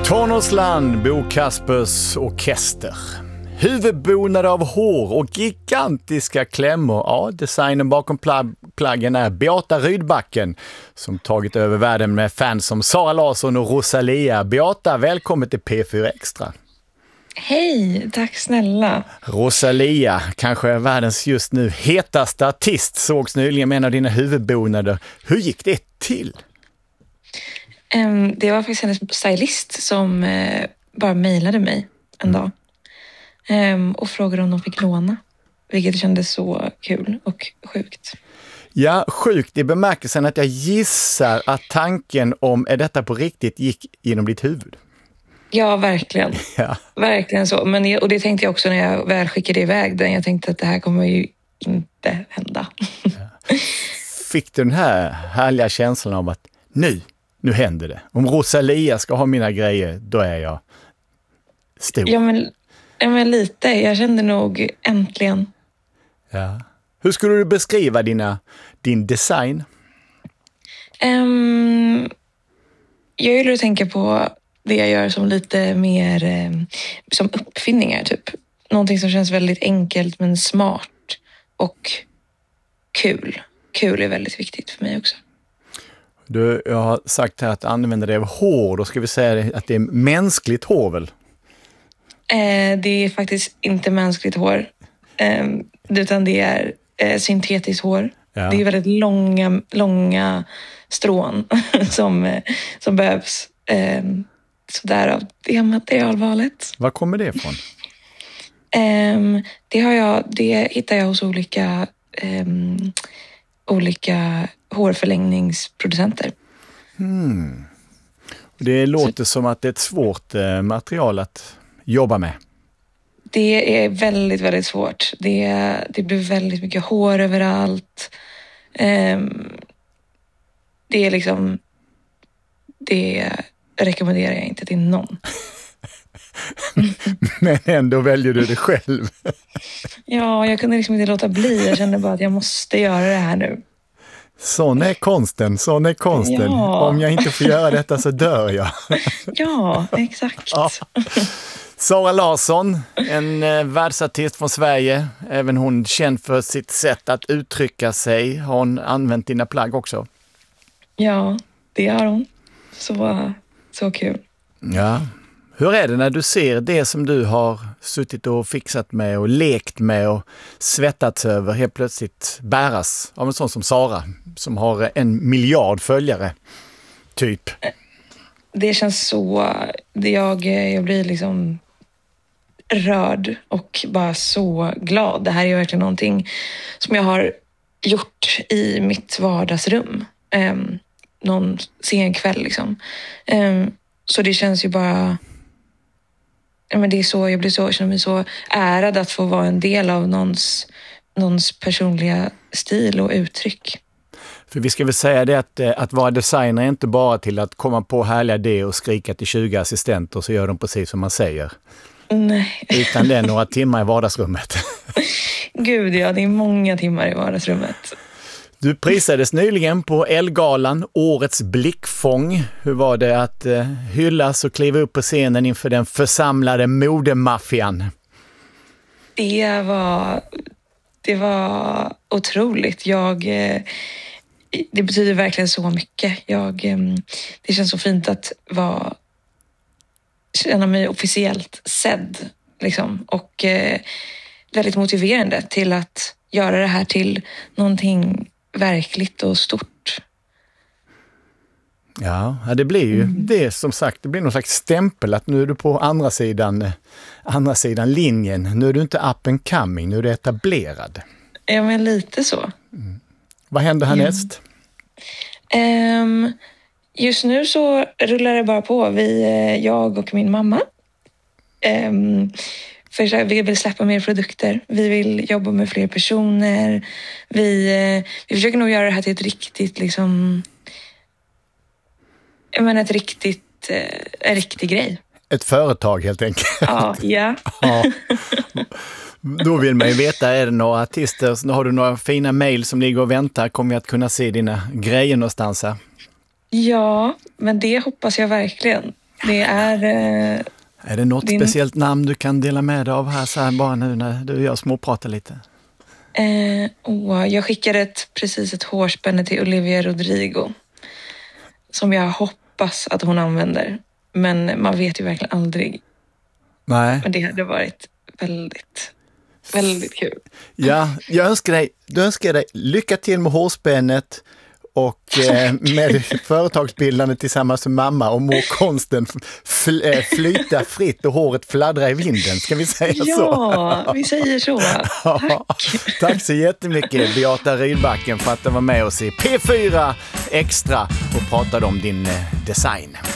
Tonårsland, Bo Kaspers orkester. Huvudbonade av hår och gigantiska klämmor. Ja, designen bakom plaggen är Beata Rydbacken som tagit över världen med fans som Sara Larsson och Rosalia. Beata, välkommen till P4 Extra. Hej, tack snälla. Rosalia, kanske världens just nu hetaste artist, sågs nyligen med en av dina huvudbonader. Hur gick det till? Det var faktiskt hennes stylist som bara mejlade mig en dag och frågade om de fick låna, vilket kändes så kul och sjukt. Ja, sjukt i bemärkelsen att jag gissar att tanken om är detta på riktigt gick genom ditt huvud. Ja, verkligen. Ja. Verkligen så. Och det tänkte jag också när jag väl skickade iväg den. Jag tänkte att det här kommer ju inte hända. Ja. Fick du den här härliga känslan av att nu händer det. Om Rosalia ska ha mina grejer, då är jag stor. Ja, men lite. Jag kände nog äntligen. Ja. Hur skulle du beskriva din design? Jag gillar att tänka på det jag gör som lite mer som uppfinningar typ. Någonting som känns väldigt enkelt men smart och kul. Kul är väldigt viktigt för mig också. Jag har sagt här att använda det av hår. Då ska vi säga att det är mänskligt hår väl? Det är faktiskt inte mänskligt hår. Utan det är syntetiskt hår. Ja. Det är väldigt långa strån som behövs. Så därav det materialvalet. Var kommer det ifrån? Det hittar jag hos olika hårförlängningsproducenter. Det låter som att det är ett svårt material att jobba med. Det är väldigt, väldigt svårt. Det blir väldigt mycket hår överallt. Det är liksom... Det rekommenderar jag inte till någon. Men ändå väljer du det själv. Ja, jag kunde liksom inte låta bli. Jag kände bara att jag måste göra det här nu. Sån är konsten. Ja. Om jag inte får göra detta så dör jag. Ja, exakt. Ja. Sara Larsson, en världsartist från Sverige. Även hon känd för sitt sätt att uttrycka sig. Har hon använt dina plagg också? Ja, det har hon. Så kul. Ja. Hur är det när du ser det som du har suttit och fixat med och lekt med och svettats över helt plötsligt bäras av en sån som Sara som har 1 miljard följare, typ? Det känns så... Jag blir liksom rörd och bara så glad. Det här är verkligen någonting som jag har gjort i mitt vardagsrum. Någon sen kväll liksom. Så det känns ju bara... Men det är så, jag känner mig så ärad att få vara en del av någons personliga stil och uttryck. För vi ska väl säga det att vara designer är inte bara till att komma på härliga idéer och skrika till 20 assistenter så gör de precis som man säger. Nej. Utan det är några timmar i vardagsrummet. Gud ja, det är många timmar i vardagsrummet. Du prisades nyligen på Ellegalan, årets blickfång. Hur var det att hyllas och kliva upp på scenen inför den församlade modemaffian? Det var otroligt. Det betyder verkligen så mycket. Det känns så fint att känna mig officiellt sedd. Liksom. Och väldigt motiverande till att göra det här till någonting verkligt och stort. Ja, det blir ju det som sagt. Det blir någon slags stämpel att nu är du på andra sidan linjen. Nu är du inte up and coming, nu är du etablerad. Ja, men lite så. Vad händer härnäst? Just nu så rullar det bara på. Jag och min mamma vi vill släppa mer produkter. Vi vill jobba med fler personer. Vi försöker nog göra det här till ett riktigt liksom... en riktig grej. Ett företag helt enkelt. Ja. Ja. Då vill man ju veta, är det några artister, har du några fina mejl som ligger och väntar? Kommer vi att kunna se dina grejer någonstans här? Ja, men det hoppas jag verkligen. Det Är det något speciellt namn du kan dela med dig av här så här bara nu när du och jag småpratar lite? Jag skickade precis ett hårspänne till Olivia Rodrigo som jag hoppas att hon använder. Men man vet ju verkligen aldrig. Nej. Men det hade varit väldigt, väldigt kul. Ja, jag önskar dig lycka till med hårspännet och med företagsbildande tillsammans med mamma och må konsten flyta fritt och håret fladdra i vinden. Ska vi säga så? Ja, vi säger så. Tack. Tack så jättemycket Beata Rydbacken för att du var med oss i P4 Extra och pratade om din design.